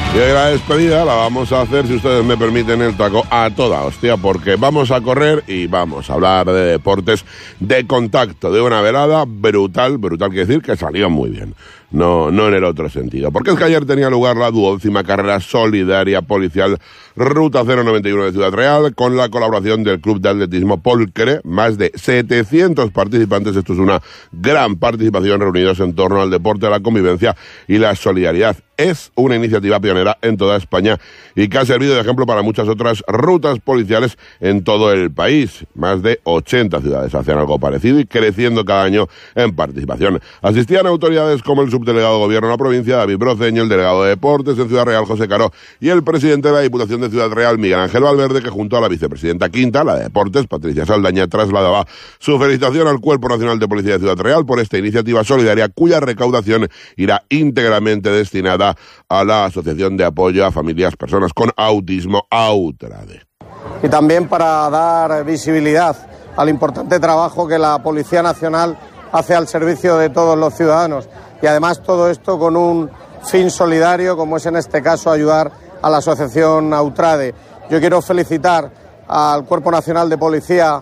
Y hoy la despedida la vamos a hacer, si ustedes me permiten, el taco a toda hostia, porque vamos a correr y vamos a hablar de deportes de contacto, de una velada brutal quiere decir que salió muy bien. No en el otro sentido. Porque es que ayer tenía lugar la 12ª carrera solidaria policial Ruta 091 de Ciudad Real, con la colaboración del Club de Atletismo Polcre. Más de 700 participantes. Esto es una gran participación, reunidos en torno al deporte, la convivencia y la solidaridad. Es una iniciativa pionera en toda España y que ha servido de ejemplo para muchas otras rutas policiales en todo el país. Más de 80 ciudades hacen algo parecido y creciendo cada año en participación. Asistían autoridades como el subdelegado de Gobierno de la provincia, David Broceño, el delegado de Deportes en Ciudad Real, José Caro, y el presidente de la Diputación de Ciudad Real, Miguel Ángel Valverde, que junto a la vicepresidenta quinta, la de Deportes, Patricia Saldaña, trasladaba su felicitación al Cuerpo Nacional de Policía de Ciudad Real por esta iniciativa solidaria, cuya recaudación irá íntegramente destinada a la Asociación de Apoyo a Familias Personas con Autismo, AUTRADE. Y también para dar visibilidad al importante trabajo que la Policía Nacional hace al servicio de todos los ciudadanos. Y además todo esto con un fin solidario, como es en este caso ayudar a la Asociación AUTRADE. Yo quiero felicitar al Cuerpo Nacional de Policía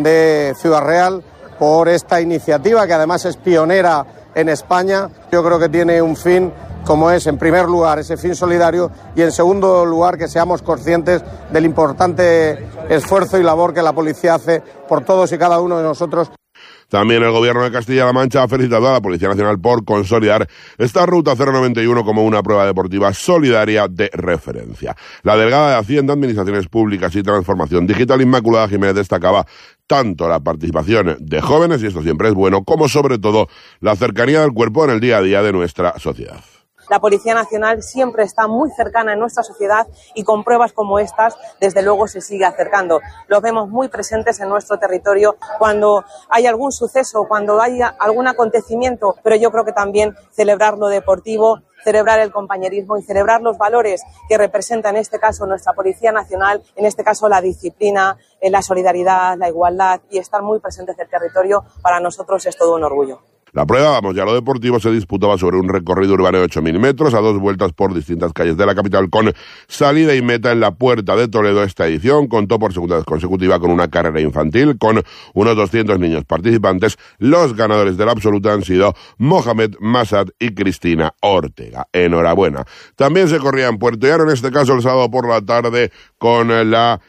de Ciudad Real por esta iniciativa, que además es pionera en España. Yo creo que tiene un fin, como es, en primer lugar, ese fin solidario, y en segundo lugar, que seamos conscientes del importante esfuerzo y labor que la policía hace por todos y cada uno de nosotros. También el Gobierno de Castilla-La Mancha ha felicitado a la Policía Nacional por consolidar esta Ruta 091 como una prueba deportiva solidaria de referencia. La delegada de Hacienda, Administraciones Públicas y Transformación Digital, Inmaculada Jiménez, destacaba tanto la participación de jóvenes, y esto siempre es bueno, como sobre todo la cercanía del cuerpo en el día a día de nuestra sociedad. La Policía Nacional siempre está muy cercana en nuestra sociedad y con pruebas como estas, desde luego, se sigue acercando. Los vemos muy presentes en nuestro territorio cuando hay algún suceso, cuando hay algún acontecimiento, pero yo creo que también celebrar lo deportivo, celebrar el compañerismo y celebrar los valores que representa en este caso nuestra Policía Nacional, en este caso la disciplina, la solidaridad, la igualdad, y estar muy presentes en el territorio, para nosotros es todo un orgullo. La prueba, ya lo deportivo, se disputaba sobre un recorrido urbano de 8.000 metros, a 2 vueltas por distintas calles de la capital, con salida y meta en la Puerta de Toledo. Esta edición contó por segunda vez consecutiva con una carrera infantil, con unos 200 niños participantes. Los ganadores de la absoluta han sido Mohamed Masad y Cristina Ortega. Enhorabuena. También se corría en Puerto Llano, en este caso el sábado por la tarde, con la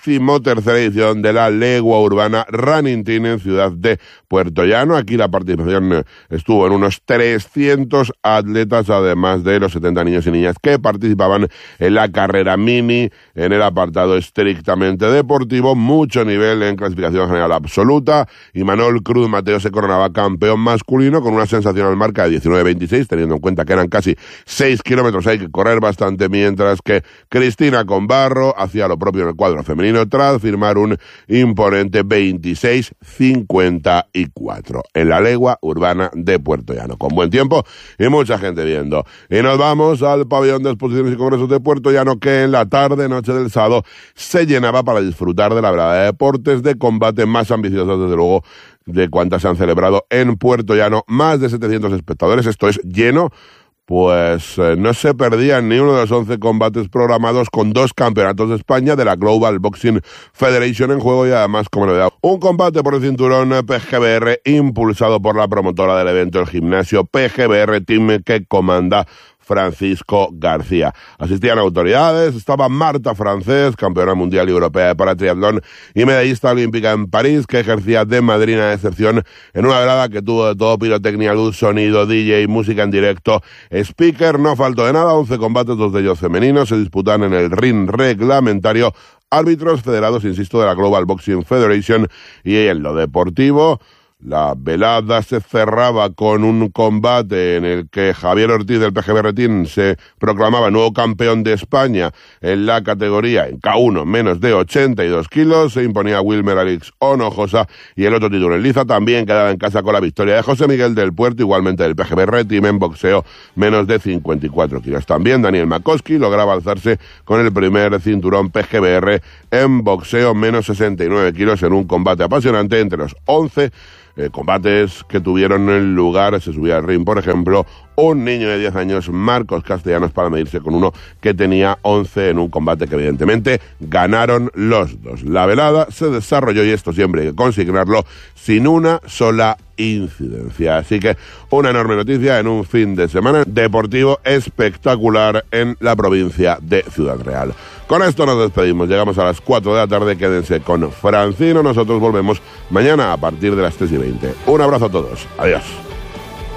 13ª edición de la Legua Urbana Running Team en Ciudad de Puerto Llano. Aquí la participación estuvo en unos 300 atletas, además de los 70 niños y niñas que participaban en la carrera mini, en el apartado estrictamente deportivo. Mucho nivel en clasificación general absoluta. Imanol Cruz Mateo se coronaba campeón masculino con una sensacional marca de 19.26, teniendo en cuenta que eran casi 6 kilómetros, hay que correr bastante, mientras que Cristina Conbarro hacía lo propio en el cuadro femenino tras firmar un imponente 26.54 en la Legua Urbana de Puerto Llano, con buen tiempo y mucha gente viendo. Y nos vamos al pabellón de exposiciones y congresos de Puerto Llano, que en la tarde-noche del sábado se llenaba para disfrutar de la velada de deportes de combate más ambiciosas, desde luego, de cuantas se han celebrado en Puerto Llano. Más de 700 espectadores, esto es lleno. Pues no se perdían ni uno de los 11 combates programados, con 2 campeonatos de España de la Global Boxing Federation en juego, y además, como novedad, un combate por el cinturón PGBR impulsado por la promotora del evento, el gimnasio PGBR Team, que comanda Francisco García. Asistían autoridades, estaba Marta Francés, campeona mundial y europea de paratriatlón y medallista olímpica en París, que ejercía de madrina de excepción en una velada que tuvo de todo: pirotecnia, luz, sonido, DJ, música en directo, speaker. No faltó de nada. 11 combates, 2 de ellos femeninos, se disputan en el ring reglamentario. Árbitros federados, insisto, de la Global Boxing Federation. Y en lo deportivo, la velada se cerraba con un combate en el que Javier Ortiz del PGBR Team se proclamaba nuevo campeón de España en la categoría en K1 menos de 82 kilos. Se imponía Wilmer Alix Onojosa, y el otro título en liza también quedaba en casa con la victoria de José Miguel del Puerto, igualmente del PGBR Team, en boxeo menos de 54 kilos. También Daniel Makoski lograba alzarse con el primer cinturón PGBR en boxeo menos 69 kilos en un combate apasionante entre los 11 combates que tuvieron lugar, se subía al ring, por ejemplo, un niño de 10 años, Marcos Castellanos, para medirse con uno que tenía 11 en un combate que evidentemente ganaron los dos. La velada se desarrolló, y esto siempre hay que consignarlo, sin una sola incidencia. Así que una enorme noticia en un fin de semana deportivo espectacular en la provincia de Ciudad Real. Con esto nos despedimos, llegamos a las 4 de la tarde, quédense con Francino, nosotros volvemos mañana a partir de las 3:20. Un abrazo a todos, adiós.